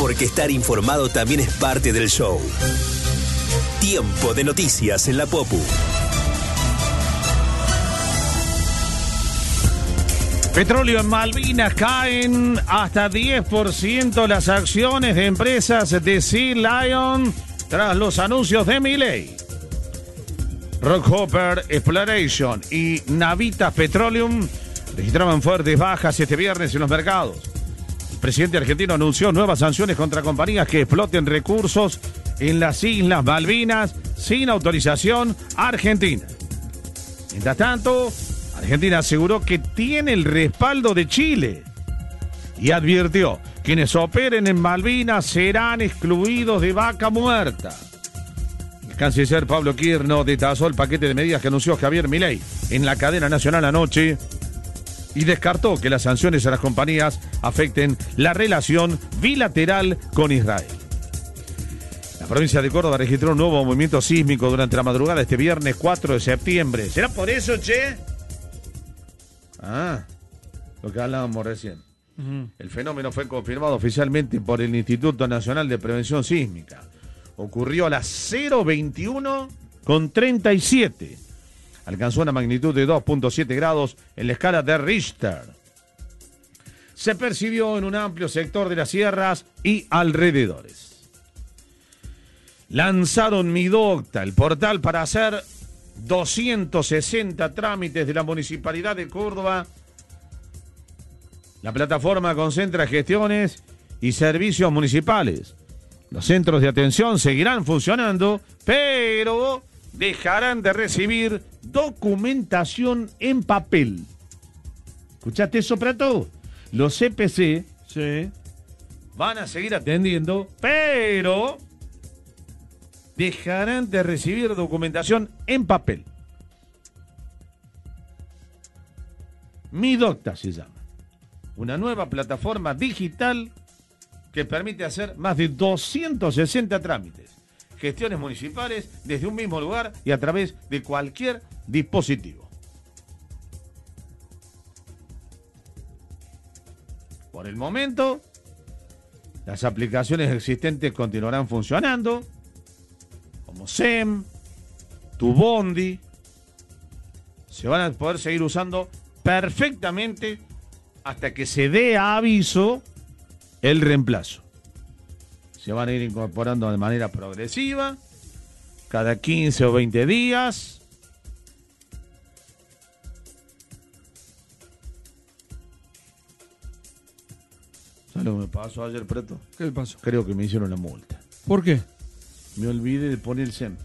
Porque estar informado también es parte del show. Tiempo de noticias en la Popu. Petróleo en Malvinas, caen hasta 10% las acciones de empresas de Sea Lion tras los anuncios de Milei. Rockhopper Exploration y Navitas Petroleum registraban fuertes bajas este viernes en los mercados. El presidente argentino anunció nuevas sanciones contra compañías que exploten recursos en las Islas Malvinas sin autorización argentina. Mientras tanto, Argentina aseguró que tiene el respaldo de Chile y advirtió: quienes operen en Malvinas serán excluidos de vaca muerta. El canciller Pablo Kirchner detalló el paquete de medidas que anunció Javier Milei en la cadena nacional anoche y descartó que las sanciones a las compañías afecten la relación bilateral con Israel. La provincia de Córdoba registró un nuevo movimiento sísmico durante la madrugada de este viernes 4 de septiembre. ¿Será por eso, che? Lo que hablábamos recién. El fenómeno fue confirmado oficialmente por el Instituto Nacional de Prevención Sísmica. Ocurrió a las 0:21:37. Alcanzó una magnitud de 2.7 grados en la escala de Richter. Se percibió en un amplio sector de las sierras y alrededores. Lanzaron Midocta, el portal para hacer 260 trámites de la Municipalidad de Córdoba. La plataforma concentra gestiones y servicios municipales. Los centros de atención seguirán funcionando, pero dejarán de recibir documentación en papel. ¿Escuchaste eso, Prato? Los CPC van a seguir atendiendo, pero dejarán de recibir documentación en papel. Midocta se llama. Una nueva plataforma digital que permite hacer más de 260 trámites, gestiones municipales desde un mismo lugar y a través de cualquier dispositivo. Por el momento, las aplicaciones existentes continuarán funcionando, como SEM, Tu Bondi, se van a poder seguir usando perfectamente hasta que se dé aviso el reemplazo. Se van a ir incorporando de manera progresiva, cada 15 o 20 días. ¿Sabes lo que me pasó ayer, Preto? ¿Qué le pasó? Creo que me hicieron la multa. ¿Por qué? Me olvidé de poner el SEM.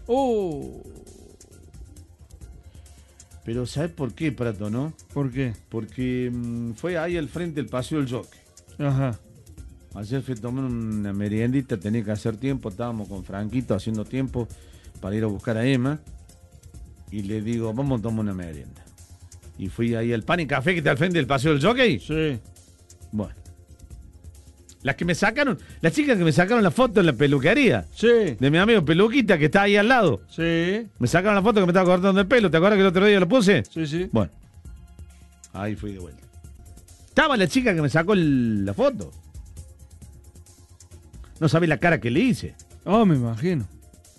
Pero ¿sabes por qué, Prato, no? ¿Por qué? Porque fue ahí al frente del Paseo del Jockey. Ajá. Ayer fui a tomar una meriendita, tenía que hacer tiempo, estábamos con Franquito haciendo tiempo para ir a buscar a Emma. Y le digo, vamos a tomar una merienda. Y fui ahí al Pan y Café que está al frente del Paseo del Jockey. Sí. Bueno. Las chicas que me sacaron la foto en la peluquería. Sí. De mi amigo Peluquita que está ahí al lado. Sí. Me sacaron la foto que me estaba cortando el pelo. ¿Te acuerdas que el otro día lo puse? Sí. Bueno. Ahí fui de vuelta. Estaba la chica que me sacó la foto. No sabés la cara que le hice. Oh, me imagino.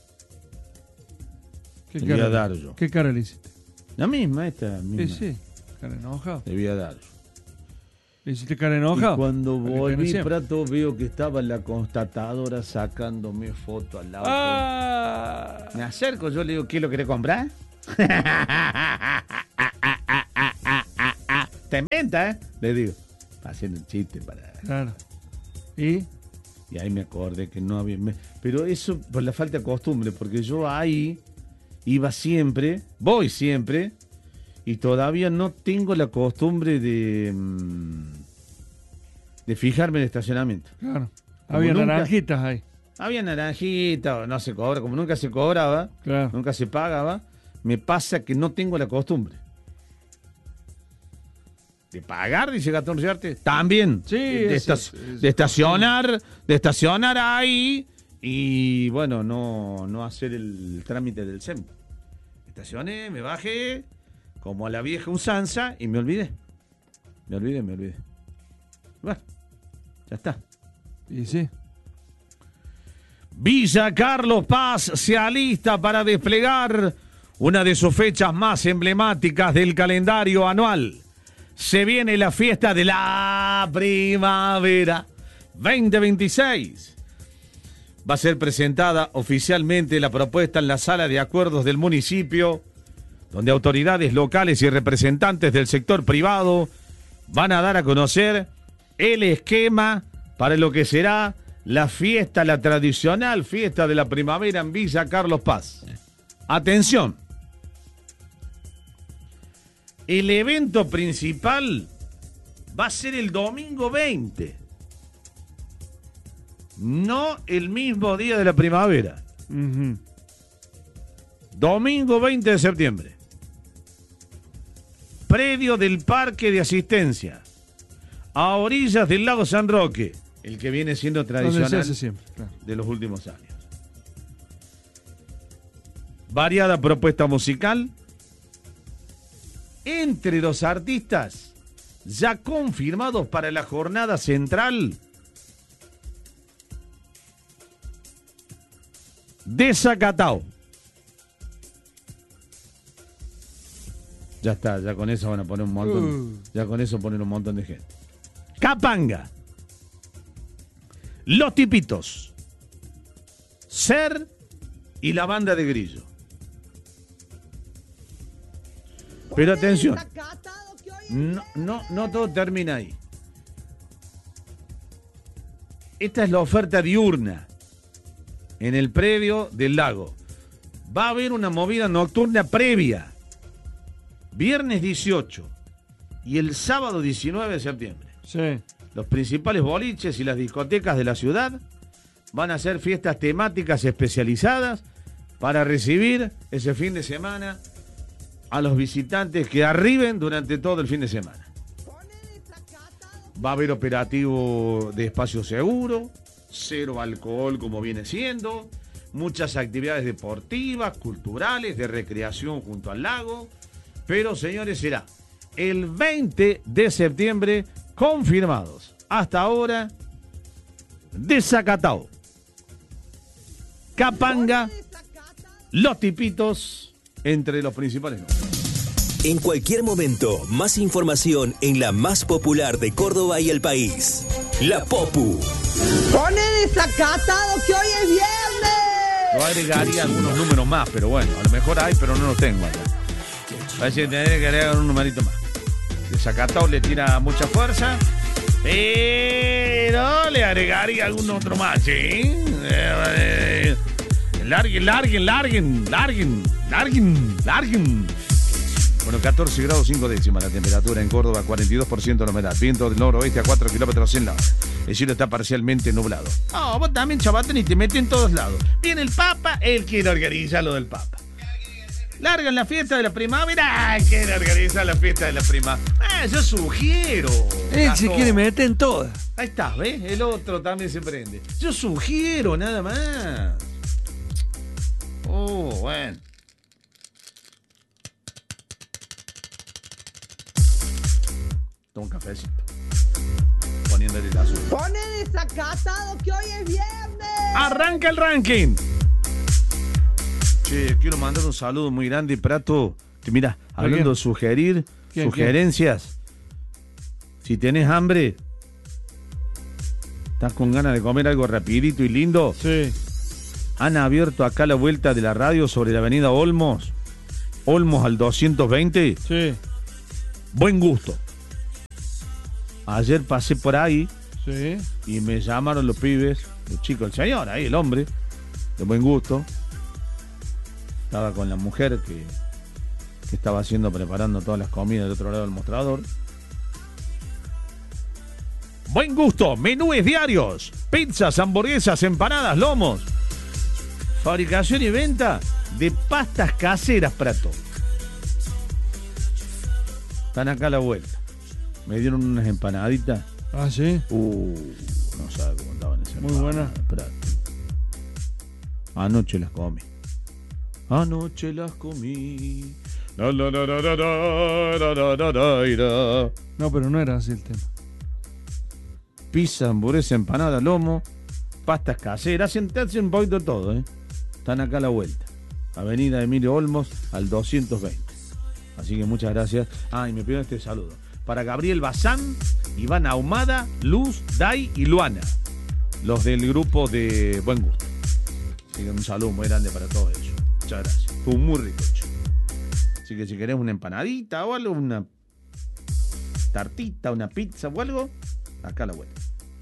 ¿Qué Debía cara? dar yo. ¿Qué cara le hiciste? La misma, esta misma. Sí. Cara enojado. Debía dar yo. ¿Le hiciste cara enojado? Y cuando volví, siempre. Prato, veo que estaba la constatadora sacándome foto al lado. Me acerco, yo le digo, ¿qué lo querés comprar? Te inventa, ¿eh? Le digo, haciendo un chiste para... Claro. ¿Y? Y ahí me acordé que no había... Pero eso por la falta de costumbre, porque yo ahí iba siempre, voy siempre, y todavía no tengo la costumbre de fijarme en el estacionamiento. Claro. Como Había nunca- naranjitas ahí. Había naranjita, no se cobra, como nunca se cobraba, Claro. nunca se pagaba, me pasa que no tengo la costumbre. De pagar, dice Gastón Riarte, también. Sí, de estacionar ahí y, bueno, no hacer el trámite del SEM. Estacioné, me bajé, como a la vieja usanza, y me olvidé. Me olvidé. Bueno, ya está. Y sí. Villa Carlos Paz se alista para desplegar una de sus fechas más emblemáticas del calendario anual. Se viene la fiesta de la primavera 2026. Va a ser presentada oficialmente la propuesta en la sala de acuerdos del municipio, donde autoridades locales y representantes del sector privado van a dar a conocer el esquema para lo que será la fiesta, la tradicional fiesta de la primavera en Villa Carlos Paz. Atención. El evento principal va a ser el domingo 20. No el mismo día de la primavera. Ujú. Domingo 20 de septiembre. Predio del Parque de Asistencia. A orillas del lago San Roque. El que viene siendo Donde se tradicional hace siempre, claro. de los últimos años. Variada propuesta musical. Entre los artistas ya confirmados para la jornada central, Desacatao. Ya está, ya con eso van a poner un montón. Ya con eso ponen un montón de gente. Capanga. Los Tipitos. Ser y la Banda de Grillo. Pero atención. No todo termina ahí. Esta es la oferta diurna en el predio del lago. Va a haber una movida nocturna previa. Viernes 18 y el sábado 19 de septiembre. Sí. Los principales boliches y las discotecas de la ciudad van a hacer fiestas temáticas especializadas para recibir ese fin de semana a los visitantes que arriben durante todo el fin de semana. Va a haber operativo de espacio seguro, cero alcohol como viene siendo, muchas actividades deportivas, culturales, de recreación junto al lago. Pero, señores, será el 20 de septiembre confirmados. Hasta ahora, Desacatao, Capanga, Los Tipitos, entre los principales nombres. En cualquier momento, más información en la más popular de Córdoba y el país. La Popu. Pone desacatado que hoy es viernes. Yo agregaría algunos números más, pero bueno, a lo mejor hay, pero no los tengo acá. A ver si tendré que agregar un numerito más. Desacatado le tira mucha fuerza, pero le agregaría algún otro más, ¿sí? Larguen. Bueno, 14 grados 5 décimas la temperatura en Córdoba, 42% la humedad. Viento del noroeste a 4 kilómetros en la hora. El cielo está parcialmente nublado. Oh, vos también, chavate, ni te metes en todos lados. Viene el Papa, él quiere organizar lo del Papa. Largan la fiesta de la primavera. Ay, quiere organizar la fiesta de la primavera. Yo sugiero. Él se quiere meter en todas. Ahí está, ¿ves? El otro también se prende. Yo sugiero, nada más. Oh, bueno. Toma un cafecito. Poniéndole el azul. Pone desacatado que hoy es viernes. Arranca el ranking. Che, quiero mandar un saludo muy grande, Prato. Que mira, hablando de sugerir, sugerencias. Si tenés hambre, estás con ganas de comer algo rapidito y lindo. Sí. Han abierto acá la vuelta de la radio sobre la avenida Olmos. Olmos al 220. Sí. Buen Gusto. Ayer pasé por ahí. Sí. Y me llamaron los pibes, el chico, el señor, ahí el hombre, de Buen Gusto. Estaba con la mujer que estaba preparando todas las comidas del otro lado del mostrador. Buen Gusto, menúes diarios, pizzas, hamburguesas, empanadas, lomos. Fabricación y venta de pastas caseras, Prato. Están acá a la vuelta. Me dieron unas empanaditas. Ah, sí. No sabe cómo andaban esas Muy buena. Prato. Anoche las comí. Anoche las comí. La, la, la, la, la, la, la, la, la, la. No, pero no era así el tema. Pizza, hamburguesa, empanada, lomo. pastas caseras, hacen un poquito de todo, ¿eh? Están acá a la vuelta. Avenida Emilio Olmos, al 220. Así que muchas gracias. Y me pidieron este saludo. Para Gabriel Bazán, Iván Ahumada, Luz, Dai y Luana. Los del grupo de Buen Gusto. Así que un saludo muy grande para todos ellos. Muchas gracias. Estuvo muy rico hecho. Así que si querés una empanadita o algo, una tartita, una pizza o algo, acá a la vuelta.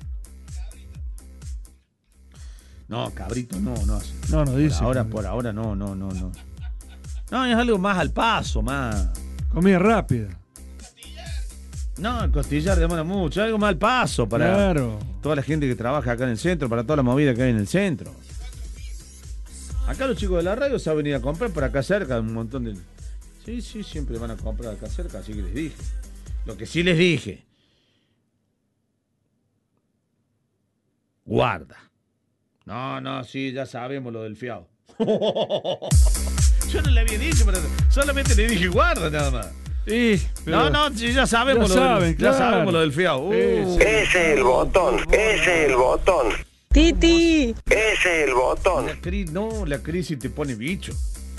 No, cabrito no hace. No dice. Por ahora no. No, es algo más al paso, más. Comida rápida. No, el costillar demora mucho, algo más al paso para toda la gente que trabaja acá en el centro, para toda la movida que hay en el centro. Acá los chicos de la radio se han venido a comprar por acá cerca, un montón de... Sí, siempre van a comprar acá cerca, así que les dije. Lo que sí les dije. Guarda. No, sí, ya sabemos lo del fiado. Yo no le había dicho, pero solamente le dije guarda nada más. Sí, sí, ya sabemos ya sabemos lo del fiado. Ese es el botón. Titi. Ese es el botón. La crisis te pone bicho.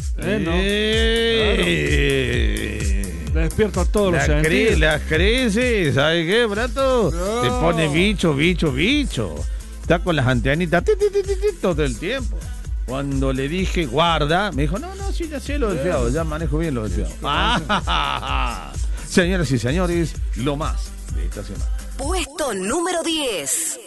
Despierto a todos los sentidos. Las crisis, ¿sabes qué, Brato? No. Te pone bicho. Está con las antenitas todo el tiempo. Cuando le dije guarda, me dijo, no, sí, ya sé lo del fiado, ya manejo bien lo del fiado. Señoras y señores, lo más de esta semana. Puesto número 10.